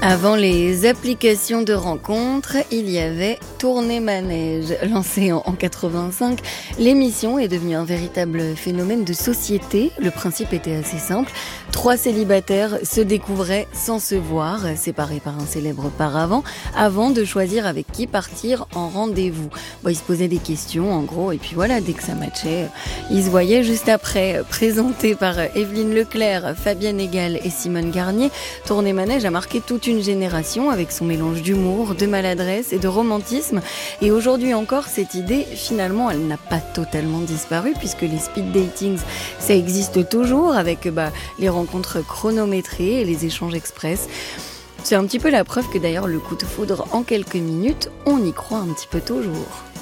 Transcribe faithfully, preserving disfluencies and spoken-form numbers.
Avant les applications de rencontres, il y avait Tournée Manège. Lancée en quatre-vingt-cinq, l'émission est devenue un véritable phénomène de société. Le principe était assez simple. Trois célibataires se découvraient sans se voir, séparés par un célèbre paravent, avant de choisir avec qui partir en rendez-vous. Bon, ils se posaient des questions, en gros, et puis voilà, dès que ça matchait, ils se voyaient juste après. Présenté par Evelyne Leclerc, Fabienne Egal et Simone Garnier, Tournée Manège a marqué toute une génération avec son mélange d'humour, de maladresse et de romantisme. Et aujourd'hui encore, cette idée, finalement, elle n'a pas totalement disparu puisque les speed datings, ça existe toujours avec bah, les rencontres chronométrées et les échanges express. C'est un petit peu la preuve que d'ailleurs le coup de foudre en quelques minutes, on y croit un petit peu toujours.